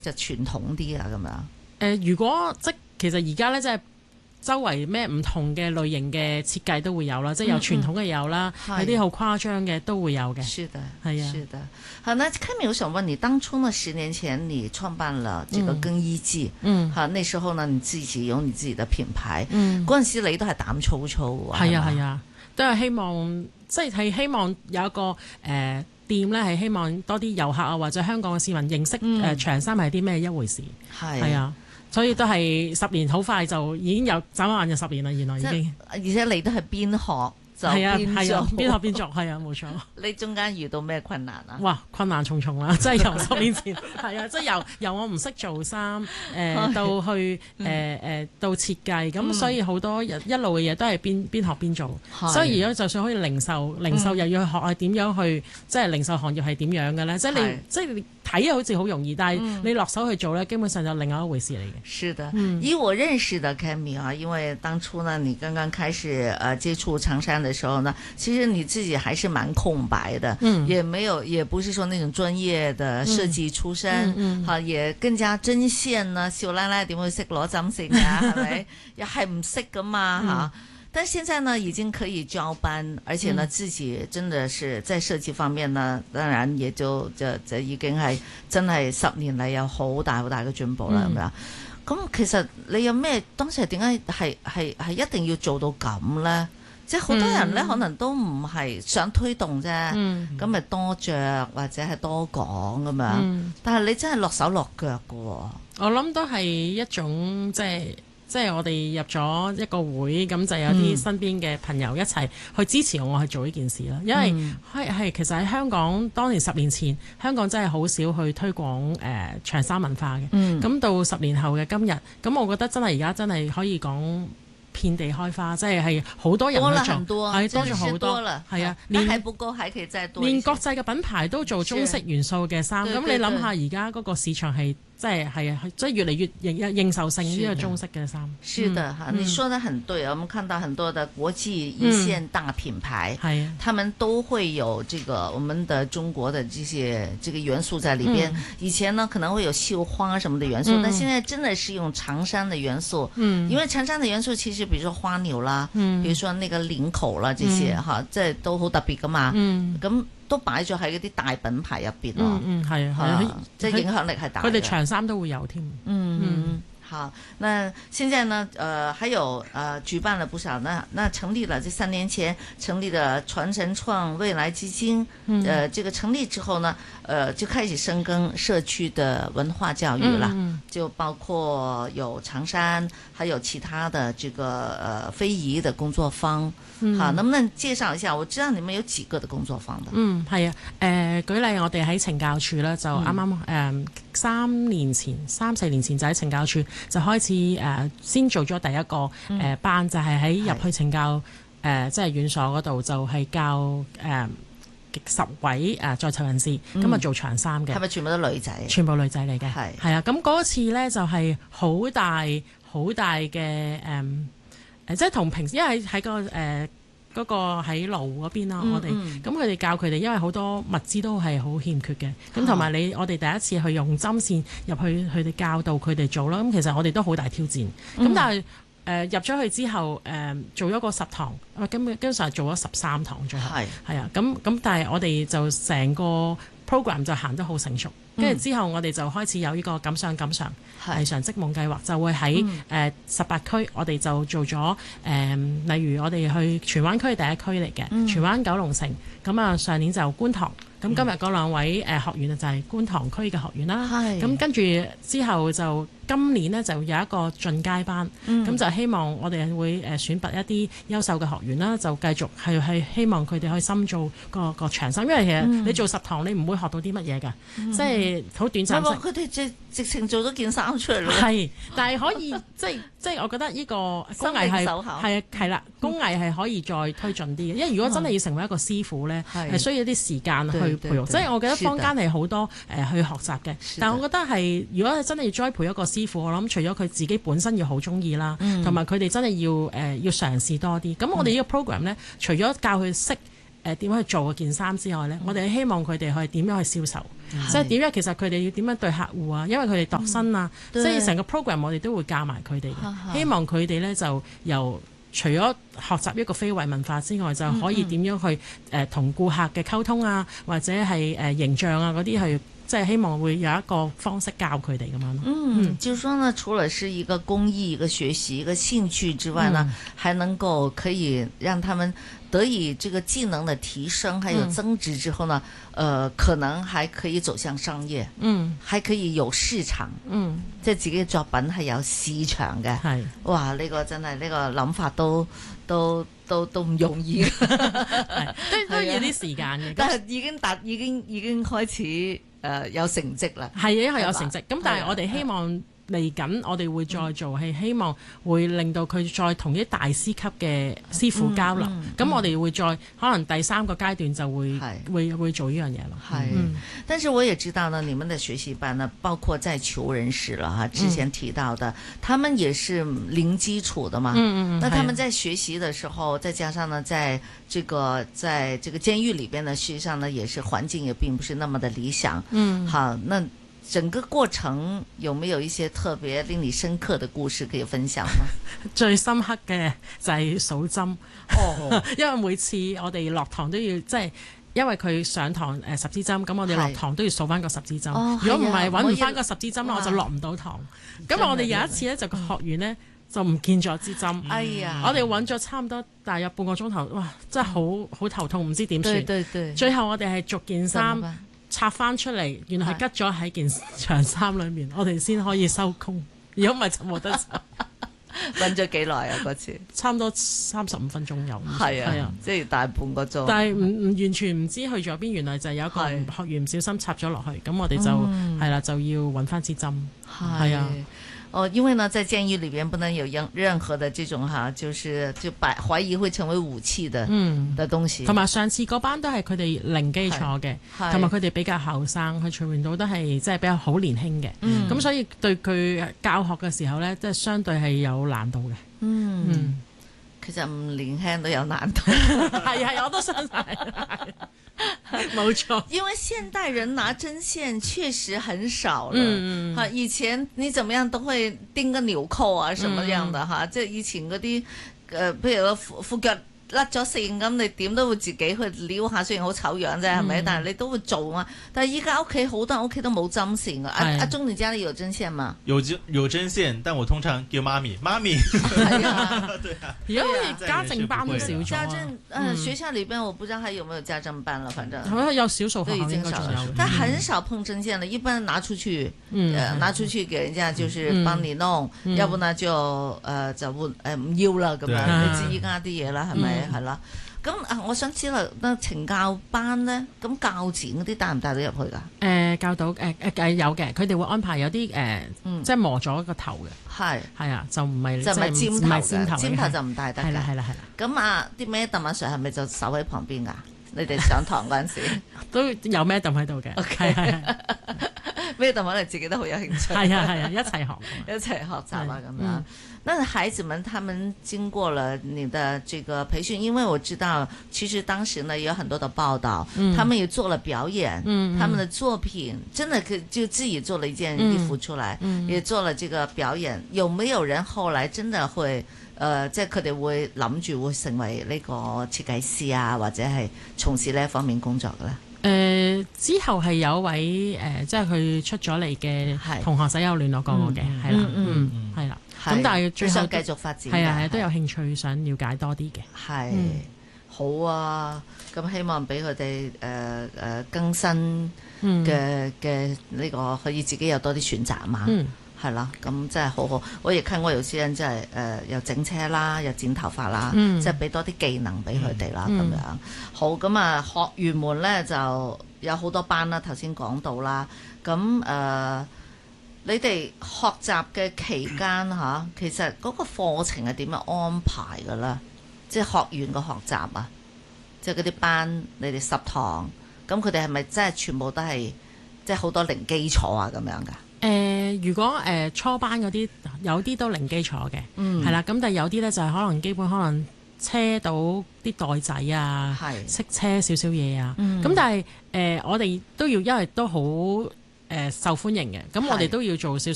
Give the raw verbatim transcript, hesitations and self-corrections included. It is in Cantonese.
就傳統啲啊咁樣？誒、 呃，如果即其實而家咧，即係周圍咩唔同嘅類型嘅設計都會有啦，即係有傳統嘅有啦，嗯嗯有啲好誇張嘅都會有嘅。 是的， 係啊， 是的。好，那Cammy，我想問你，當初呢十年前你創辦了這個更衣記，嗯，好，那時候呢你自己有你自己的品牌，嗯，嗰陣時你都係膽粗粗， 係啊係啊，都係希望即係係希望有一個誒。呃店咧係希望多啲遊客啊或者香港嘅市民認識誒、嗯呃、長衫係啲咩一回事，係係啊，所以都係十年好快就已經有眨眼就十年啦，原來已經， 而且你都係邊學就係啊邊係啊做， 邊學邊做，係啊冇錯。 你中間遇到咩困難啊？ 哇，困難重重啦！即係由十年前係啊，即係由由我唔識做衫誒、呃、到去誒誒、呃呃、到設計，咁、嗯、所以好多一一路嘅嘢都係邊邊學邊做。所以而家就算可以零售，零售又要去學係點樣去，嗯、即係零售行業係點樣嘅咧？即係你即係你睇好似好容易，但係你落手去做咧，基本上就另外一回事嚟嘅。 是的，嗯、以我認識的 Cammy 啊，因為當初呢，你剛剛開始呃接觸長衫的時候呢，其實你自己還是蠻空白的，嗯，也沒有，也不是說那種專業的設計出身，嗯嗯，好、嗯，也更加針線呢，少奶奶點會識攞針線啊，係咪？又係唔識噶嘛，哈、嗯。但現在呢，已經可以交班，而且呢，自己真的是在設計方面呢，當然也就就就已經係真係十年嚟有好大好大嘅進步啦，咁樣。咁其實你有咩當時係點解係係係一定要做到咁咧？即係好多人咧，可能都唔係想推動啫，咁咪、嗯、多着或者係多講咁樣。嗯、但係你真係落手落腳㗎喎。 我諗都係一種即係。即係我哋入咗一個會，咁就有啲身邊嘅朋友一齊去支持我去做呢件事啦。因為係係其實喺香港，當年十年前香港真係好少去推廣誒、呃、長衫文化嘅。咁、嗯、到十年後嘅今日，咁我覺得真係而家真係可以講遍地開花，即係係好多人去做，係多咗好多，係啊，連係不過係其實連國際嘅品牌都做中式元素嘅衫。咁你諗下而家嗰個市場係。即係係啊，即係越嚟越認認受性呢個中式嘅衫。 是的哈，嗯、你說得很對。我們看到很多的國際一線大品牌，係、嗯，他們都會有這個我們的中國的這些這個元素在裏邊。嗯、以前呢可能會有繡花什麼的元素，嗯、但現在真的是用長衫的元素。嗯，因為長衫的元素其實，比如說花紐啦，嗯，比如說那個領口啦，這些哈，即係都好特別噶嘛。嗯，咁。都擺咗喺嗰啲大品牌入邊咯，嗯嗯，係啊，係啊，即係影響力係大。佢哋長衫都會有添，嗯嗯。好，那現在呢，呃，還有呃，舉辦了不少，那那成立了，這三年前成立的傳神創未來基金，嗯、呃，這個成立之後呢，呃，就開始深耕社區的文化教育了，嗯、就包括有長衫，還有其他的這個呃非遺的工作坊。嗯、好，能不能介紹一下？我知道你們有幾個的工作坊的。嗯，係啊，誒、呃，舉例我哋喺懲教處咧，就啱啱誒三年前、三四年前就喺懲教處就開始誒、呃、先做咗第一個誒、呃、班，就係喺入去懲教誒、呃、即係院所嗰度，就係教誒、呃、十位誒、呃、在囚人士，咁啊、嗯、做長衫嘅。係咪全部都女仔？全部女仔嚟嘅，係係啊。咁嗰次咧就係好大好大嘅誒。呃誒，即係同平時，因為喺個誒嗰、呃那個喺路嗰邊啦，嗯、我哋咁佢哋教佢哋，因為好多物資都係好欠缺嘅，咁同埋你我哋第一次去用針線入去，佢哋教導佢哋做啦。咁其實我哋都好大挑戰。咁、嗯、但係誒、呃、入咗去之後，誒、呃、做咗個十堂，咁根本上係做咗十三堂最後係係啊。咁咁但係我哋就成個 program 就行得好成熟。跟住、嗯、之後，我哋就開始有呢個錦上錦上藝常織夢計劃，就會喺誒十八區，我哋就做咗誒、呃，例如我哋去荃灣區第一區嚟嘅，嗯、荃灣九龍城，咁啊上年就觀塘，咁今日嗰兩位誒學員就係觀塘區嘅學員啦，咁、嗯、跟住之後就今年呢，就有一個進階班，咁、嗯、就希望我哋會誒選拔一啲優秀嘅學員啦，就繼續係係希望佢哋可以深造個個長衫，因為其實你做十堂你唔會學到啲乜嘢㗎，即係、嗯。好短暫，佢哋直直情做咗件衫出嚟咯。係，但係可以即係即係，我覺得呢個工藝係係係啦，工藝係可以再推進啲嘅。因為如果真係要成為一個師傅咧，係需要啲時間去培育。即係我覺得坊間係好多誒去學習嘅，但係我覺得係如果係真係要栽培一個師傅，我諗除咗佢自己本身要好中意啦，同埋佢哋真係要誒要嘗試多啲。咁我哋呢個 program 咧，除咗教佢識誒點樣去做件衫之外咧，我哋希望佢哋去點樣去銷售。 即係點樣其實佢哋要點樣對客戶啊，因為佢哋度身啊，嗯、即係成個 program 我哋都會教埋佢哋嘅，希望佢哋咧就由除咗學習一個非遺文化之外，就可以點樣去誒同顧客嘅溝通啊，或者係誒、呃、形象啊嗰啲去。即係希望會有一個方式教佢哋咁樣。 嗯，嗯就是說呢，除了是一個公益、一個學習、一個興趣之外呢，嗯、還能夠可以讓他們得以這個技能的提升，還有增值之後呢，嗯、呃，可能還可以走向商業。嗯，還可以有市場。嗯，即係自己嘅作品係有市場嘅。係，哇！呢、這個真係呢、這個諗法都都都都唔容易。係，都都要啲時間嘅。但係已經達，已經已經開始。誒、呃、有成績啦， 係啊，因為有成績。咁但係我哋希望嚟緊，我哋會再做，係、嗯、希望會令到佢再同啲大師級嘅師傅交流。咁、嗯嗯、我哋會再可能第三個階段就會會會做呢樣嘢咯。 係，嗯、但是我也知道呢，你們的學習班呢，包括在求人士啦，哈，之前提到的，嗯、他們也是零基礎的嘛。嗯嗯。那他們在學習的時候，再加上呢，在這個在這個監獄裏邊呢，實際上呢，也是環境也並不是那麼的理想。嗯。好，那整個過程有沒有一些特別令你深刻的故事可以分享嗎？ 最深刻嘅就係數針。哦。因為每次我哋落堂都要即係。因為佢上堂誒、呃、十支針，咁我哋落堂都要數翻個十支針。如果唔係揾唔翻個十支針，我就落唔到堂。咁我哋有一次咧，就個學員咧就唔見咗支針。哎呀！我哋揾咗差唔多大約半個鐘頭，哇！真係好好頭痛，唔知點算。對對對。最後我哋係逐件衫拆翻出嚟，原來係吉咗喺件長衫裏面，我哋先可以收工。如果唔係就冇得走。 揾咗幾耐啊？嗰次差唔多三十五分鐘有， 係啊，啊即係大半個鐘。 但係唔唔完全唔知去咗邊，原來就係有一個學員唔小心插咗落去，咁我哋就係啦、嗯啊，就要揾翻支針。係啊。 哦，因為呢，在監獄裏邊不能有任任何的這種哈，就是就擺懷疑會成為武器的嗯的東西。同埋上次嗰班都係佢哋零基礎嘅，同埋佢哋比較後生，佢全部都都係即係比較好年輕嘅。咁、嗯、所以對佢教學嘅時候呢，即係相對係有難度嘅。嗯，嗯其實唔年輕都有難度。 係係，我都相信。冇錯， 因為現代人拿針線確實很少了。嗯嗯，以前你怎麼樣都會釘個紐扣啊，什麼樣的哈，即係、嗯、以前嗰啲誒，譬如個褲褲腳甩咗線咁，你點都會自己去撩下，雖然好醜樣啫，係咪？嗯、但係你都會做啊。但係依家屋企好多人屋企都冇針線啊。阿阿鍾，你家裏有針線嗎？ 有針有針線，但我通常叫媽咪，媽咪。 係啊，對啊。 而家好似家政班都少咗。 家政，嗯，學校裏邊我不知道還有沒有家政班了，反正。 好像有少數學校應該仲有。 但很少碰針線了，一般拿出去，呃，拿出去給人家就是幫你弄，要不呢就呃就換誒唔要啦咁樣。你知依家啲嘢啦，係咪？係啦，咁啊，我想知啦，那懲教班咧，咁鉸剪嗰啲帶唔帶到入去噶？誒、 呃，教到誒誒誒有嘅，佢哋會安排有啲誒，呃嗯、即係磨咗個頭嘅，係係啊，就唔係就唔係尖頭嘅，尖頭，尖頭就唔帶得嘅， 係啦係啦係啦。 咁啊，啲咩鄧阿 Sir 係咪就守喺旁邊噶？你哋上堂嗰陣時都有咩鄧喺度嘅？OK， 咩鄧可能自己都好有興趣， 係啊係啊，一齊學一齊學習啊咁樣。那孩子們他們經過了你的這個培訓，因為我知道其實當時呢有很多的報道，嗯、他們也做了表演，嗯、他們的作品真的可就自己做了一件衣服出來，嗯、也做了這個表演。有沒有人後來真的會，呃，即係佢哋會諗住會成為呢個設計師啊，或者係從事呢一方面工作嘅咧？ 誒、呃、之後係有位誒、呃，即係佢出咗嚟嘅同學仔有聯絡過我嘅，係啦，嗯，係啦。咁但係最後繼續發展， 係啊係啊，都有興趣想了解多啲嘅。 係是、嗯、好啊，咁希望俾佢哋誒誒更新嘅嘅呢個可以自己有多啲選擇嘛。嗯，係啦，咁真係好好。我亦看過有些人真係誒又整車啦，又剪頭髮啦，即係俾多啲技能俾佢哋啦，咁、嗯、樣好。咁啊，學員們咧就有好多班啦，頭先講到啦，咁誒。呃你哋學習嘅期間嚇，其實嗰個課程係點樣安排㗎啦？即係學員嘅學習啊，即係嗰啲班，你哋十堂，咁佢哋係咪真係全部都係即係好多零基礎啊咁樣㗎？誒、 呃，如果誒、呃、初班嗰啲有啲都零基礎嘅，嗯，係啦，咁但係有啲咧就係可能基本可能車到啲袋仔啊，識車少少嘢啊。咁、嗯、但係誒、呃，我哋都要，因為都好誒、呃、受歡迎嘅，咁我哋都要做少